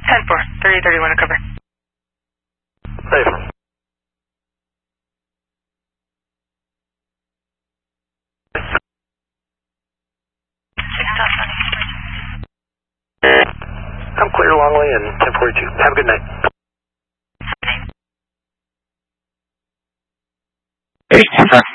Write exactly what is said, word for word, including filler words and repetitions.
ten four, thirty thirty-one to cover. Safe. I'm clear, Longley, and ten forty-two. Have a good night. Eight, ten